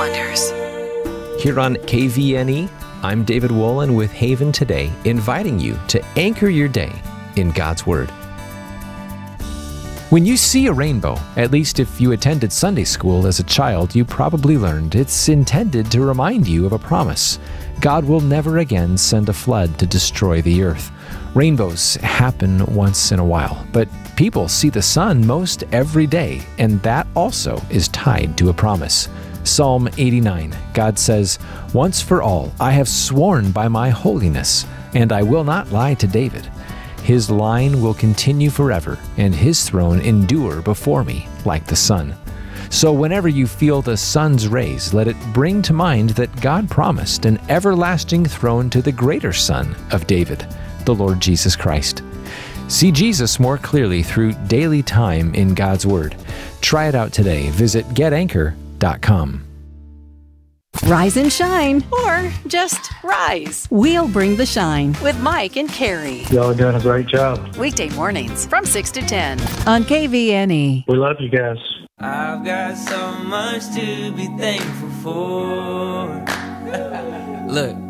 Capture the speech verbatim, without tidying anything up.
wonders. Here on K V N E, I'm David Wolin with Haven Today, inviting you to anchor your day in God's Word. When you see a rainbow, at least if you attended Sunday school as a child, you probably learned it's intended to remind you of a promise. God will never again send a flood to destroy the earth. Rainbows happen once in a while, but people see the sun most every day, and that also is tied to a promise. Psalm eighty-nine, God says, "Once for all, I have sworn by my holiness, and I will not lie to David. His line will continue forever, and his throne endure before me like the sun." So whenever you feel the sun's rays, let it bring to mind that God promised an everlasting throne to the greater Son of David, the Lord Jesus Christ. See Jesus more clearly through daily time in God's Word. Try it out today. Visit get anchor dot com. Rise and shine. Or just rise We'll bring the shine with Mike and Carrie. Y'all are doing a great job. Weekday mornings from six to ten. on K V N E. We love you guys. I've got so much to be thankful for. Look.